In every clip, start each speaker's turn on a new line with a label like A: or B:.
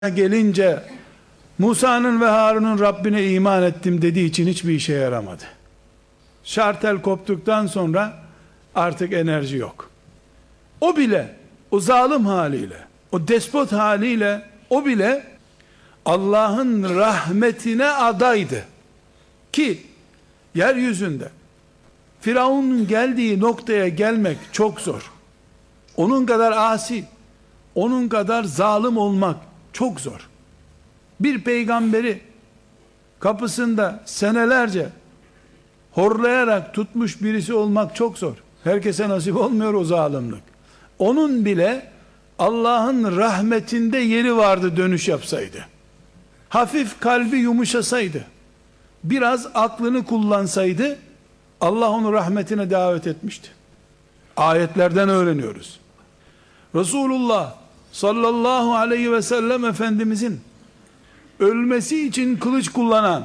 A: gelince Musa'nın ve Harun'un Rabbine iman ettim dediği için hiçbir işe yaramadı. Şartel koptuktan sonra artık enerji yok. O bile, o zalim haliyle, o despot haliyle, o bile Allah'ın rahmetine adaydı. Ki yeryüzünde Firavun'un geldiği noktaya gelmek çok zor. Onun kadar asi, onun kadar zalim olmak çok zor. Bir peygamberi kapısında senelerce horlayarak tutmuş birisi olmak çok zor. Herkese nasip olmuyor o zalimlik. Onun bile Allah'ın rahmetinde yeri vardı dönüş yapsaydı. Hafif kalbi yumuşasaydı, biraz aklını kullansaydı, Allah onu rahmetine davet etmişti. Ayetlerden öğreniyoruz. Resulullah sallallahu aleyhi ve sellem Efendimizin ölmesi için kılıç kullanan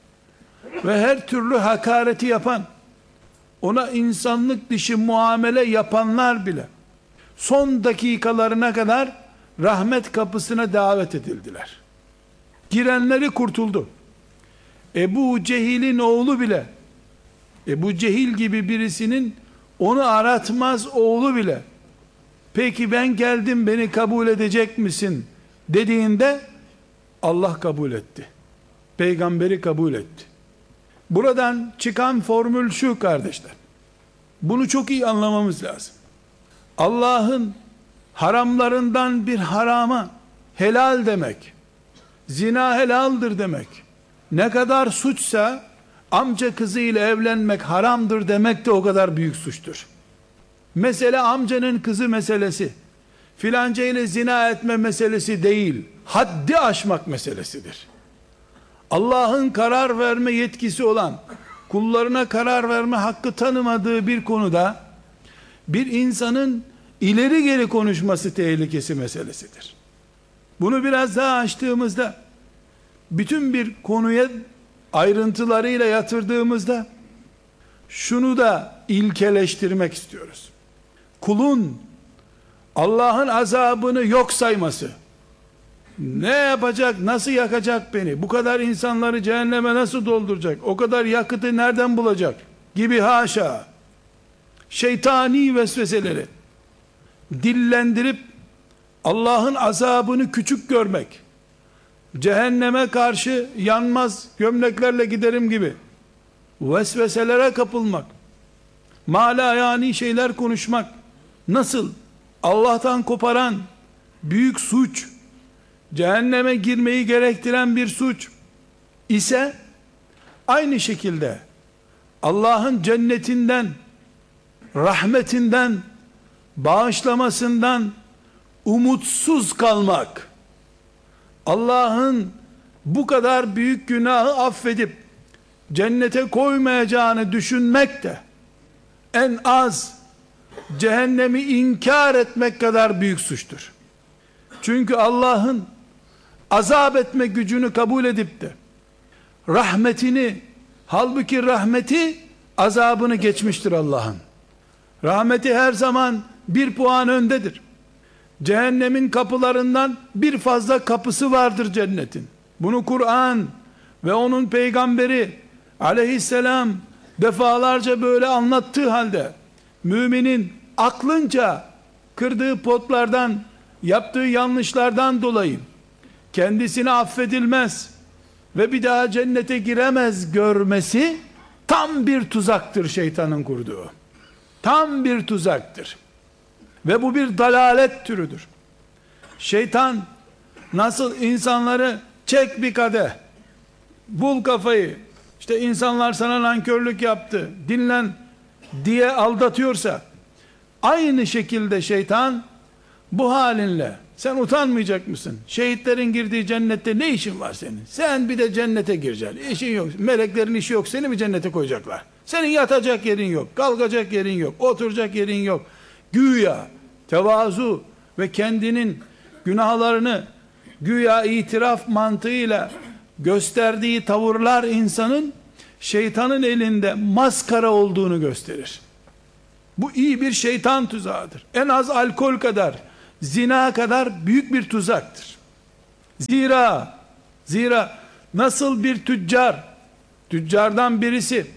A: ve her türlü hakareti yapan, ona insanlık dışı muamele yapanlar bile son dakikalarına kadar rahmet kapısına davet edildiler. Girenleri kurtuldu. Ebu Cehil'in oğlu bile, Ebu Cehil gibi birisinin onu aratmaz oğlu bile, peki ben geldim beni kabul edecek misin dediğinde Allah kabul etti. Peygamberi kabul etti. Buradan çıkan formül şu kardeşler. Bunu çok iyi anlamamız lazım. Allah'ın haramlarından bir harama helal demek, zina helaldir demek, ne kadar suçsa amca kızıyla evlenmek haramdır demek de o kadar büyük suçtur. Mesele amcanın kızı meselesi, filanca ile zina etme meselesi değil, haddi aşmak meselesidir. Allah'ın karar verme yetkisi olan, kullarına karar verme hakkı tanımadığı bir konuda, bir insanın ileri geri konuşması tehlikesi meselesidir. Bunu biraz daha açtığımızda, bütün bir konuya ayrıntılarıyla yatırdığımızda, şunu da ilkeleştirmek istiyoruz. Kulun Allah'ın azabını yok sayması, ne yapacak, nasıl yakacak beni, bu kadar insanları cehenneme nasıl dolduracak, o kadar yakıtı nereden bulacak gibi haşa, şeytani vesveseleri dillendirip Allah'ın azabını küçük görmek, cehenneme karşı yanmaz gömleklerle giderim gibi vesveselere kapılmak, yani şeyler konuşmak, nasıl Allah'tan koparan büyük suç, cehenneme girmeyi gerektiren bir suç ise, aynı şekilde Allah'ın cennetinden, rahmetinden, bağışlamasından umutsuz kalmak, Allah'ın bu kadar büyük günahı affedip cennete koymayacağını düşünmek de en az cehennemi inkar etmek kadar büyük suçtur. Çünkü Allah'ın azap etme gücünü kabul edip de rahmetini, halbuki rahmeti azabını geçmiştir Allah'ın. Rahmeti her zaman bir puan öndedir. Cehennemin kapılarından bir fazla kapısı vardır cennetin. Bunu Kur'an ve onun peygamberi aleyhisselam defalarca böyle anlattığı halde, müminin aklınca kırdığı potlardan, yaptığı yanlışlardan dolayı kendisine affedilmez ve bir daha cennete giremez görmesi tam bir tuzaktır, şeytanın kurduğu. Tam bir tuzaktır. Ve bu bir dalalet türüdür. Şeytan nasıl insanları çek bir kadeh, bul kafayı, işte insanlar sana nankörlük yaptı, dinlen diye aldatıyorsa, aynı şekilde şeytan bu halinle sen utanmayacak mısın? Şehitlerin girdiği cennette ne işin var senin? Sen bir de cennete gireceksin. İşin yok. Meleklerin işi yok. Seni mi cennete koyacaklar? Senin yatacak yerin yok. Kalkacak yerin yok. Oturacak yerin yok. Güya tevazu ve kendinin günahlarını güya itiraf mantığıyla gösterdiği tavırlar insanın şeytanın elinde maskara olduğunu gösterir. Bu iyi bir şeytan tuzağıdır. En az alkol kadar, zina kadar büyük bir tuzaktır. Zira nasıl bir tüccardan birisi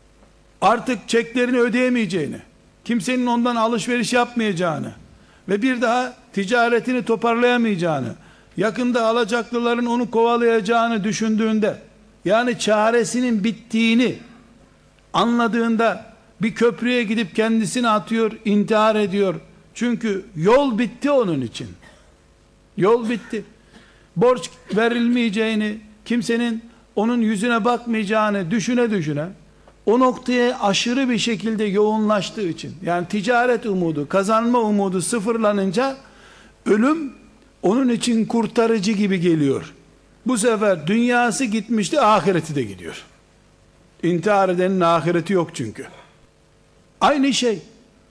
A: artık çeklerini ödeyemeyeceğini, kimsenin ondan alışveriş yapmayacağını ve bir daha ticaretini toparlayamayacağını, yakında alacaklıların onu kovalayacağını düşündüğünde, yani çaresinin bittiğini anladığında bir köprüye gidip kendisini atıyor, intihar ediyor. Çünkü yol bitti onun için. Yol bitti. Borç verilmeyeceğini, kimsenin onun yüzüne bakmayacağını düşüne o noktaya aşırı bir şekilde yoğunlaştığı için, yani ticaret umudu, kazanma umudu sıfırlanınca ölüm onun için kurtarıcı gibi geliyor. Bu sefer dünyası gitmişti, ahireti de gidiyor. İntihar edenin ahireti yok çünkü. Aynı şey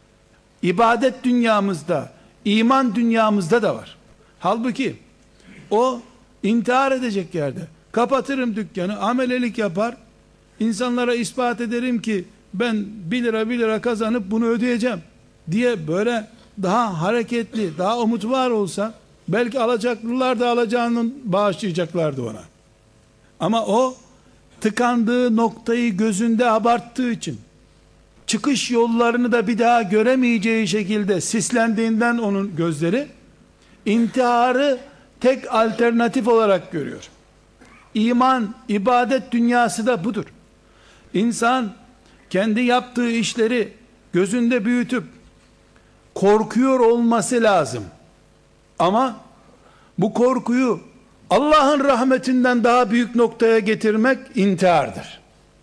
A: ibadet dünyamızda, iman dünyamızda da var. Halbuki o intihar edecek yerde kapatırım dükkanı, amelelik yapar, insanlara ispat ederim ki ben 1 lira kazanıp bunu ödeyeceğim diye böyle daha hareketli, daha umut var olsa belki alacaklılar da alacağını bağışlayacaklardı ona. Ama o tıkandığı noktayı gözünde abarttığı için, çıkış yollarını da bir daha göremeyeceği şekilde sislendiğinden onun gözleri, intiharı tek alternatif olarak görüyor. İman, ibadet dünyası da budur. İnsan kendi yaptığı işleri gözünde büyütüp korkuyor olması lazım. Ama bu korkuyu Allah'ın rahmetinden daha büyük noktaya getirmek intihardır.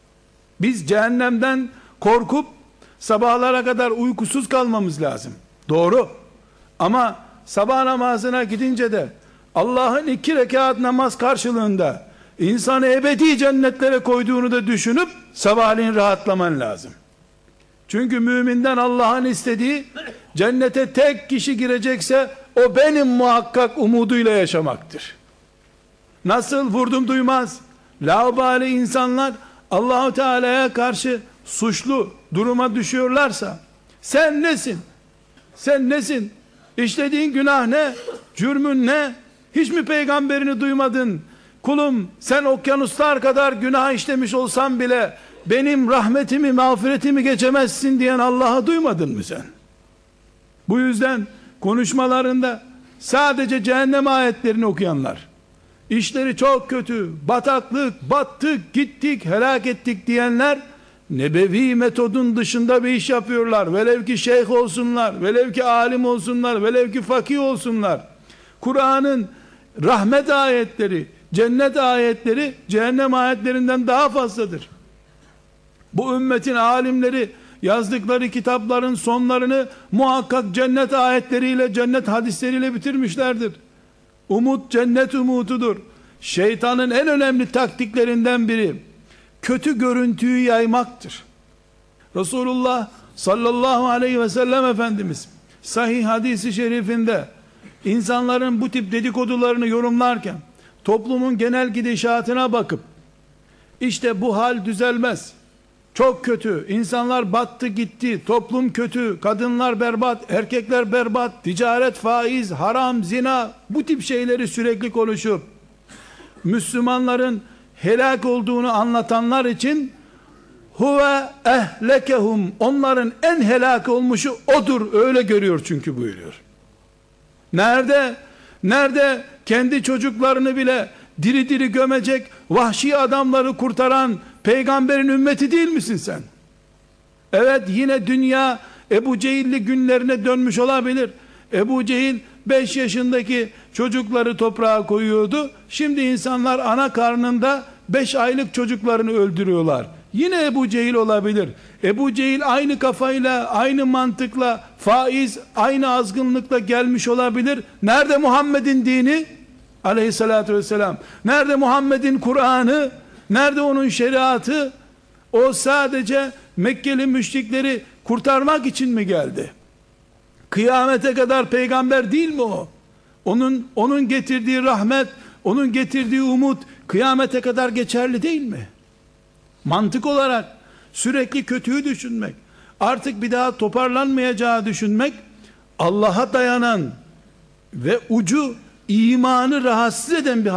A: Biz cehennemden korkup sabahlara kadar uykusuz kalmamız lazım. Doğru. Ama sabah namazına gidince de Allah'ın 2 rekat namaz karşılığında insanı ebedi cennetlere koyduğunu da düşünüp sabahleyin rahatlaman lazım. Çünkü müminden Allah'ın istediği cennete tek kişi girecekse o benim muhakkak umuduyla yaşamaktır. Nasıl vurdum duymaz, laubali insanlar Allah-u Teala'ya karşı suçlu duruma düşüyorlarsa, sen nesin? Sen nesin? İşlediğin günah ne? Cürmün ne? Hiç mi peygamberini duymadın? Kulum, sen okyanuslar kadar günah işlemiş olsan bile benim rahmetimi, mağfiretimi geçemezsin diyen Allah'ı duymadın mı sen? Bu yüzden konuşmalarında sadece cehennem ayetlerini okuyanlar, işleri çok kötü, bataklık, battık, gittik, helak ettik diyenler, nebevi metodun dışında bir iş yapıyorlar. Velev ki şeyh olsunlar, velev ki alim olsunlar, velev ki fakih olsunlar. Kur'an'ın rahmet ayetleri, cennet ayetleri cehennem ayetlerinden daha fazladır. Bu ümmetin alimleri yazdıkları kitapların sonlarını muhakkak cennet ayetleriyle, cennet hadisleriyle bitirmişlerdir. Umut cennet umududur. Şeytanın en önemli taktiklerinden biri kötü görüntüyü yaymaktır. Resulullah sallallahu aleyhi ve sellem Efendimiz sahih hadisi şerifinde insanların bu tip dedikodularını yorumlarken toplumun genel gidişatına bakıp işte bu hal düzelmez, çok kötü, insanlar battı gitti, toplum kötü, kadınlar berbat, erkekler berbat, ticaret, faiz, haram, zina, bu tip şeyleri sürekli konuşup Müslümanların helak olduğunu anlatanlar için huve ehlekehum, onların en helak olmuşu odur, öyle görüyor çünkü buyuruyor. Nerede kendi çocuklarını bile diri diri gömecek vahşi adamları kurtaran peygamberin ümmeti değil misin sen? Evet, yine dünya Ebu Cehil'li günlerine dönmüş olabilir. Ebu Cehil 5 yaşındaki çocukları toprağa koyuyordu. Şimdi insanlar ana karnında 5 aylık çocuklarını öldürüyorlar. Yine Ebu Cehil olabilir. Ebu Cehil aynı kafayla, aynı mantıkla, faiz, aynı azgınlıkla gelmiş olabilir. Nerede Muhammed'in dini? Aleyhissalatü vesselam. Nerede Muhammed'in Kur'an'ı? Nerede onun şeriatı? O sadece Mekkeli müşrikleri kurtarmak için mi geldi? Kıyamete kadar peygamber değil mi o? Onun getirdiği rahmet, onun getirdiği umut kıyamete kadar geçerli değil mi? Mantık olarak sürekli kötüyü düşünmek, artık bir daha toparlanmayacağı düşünmek, Allah'a dayanan ve ucu imanı rahatsız eden bir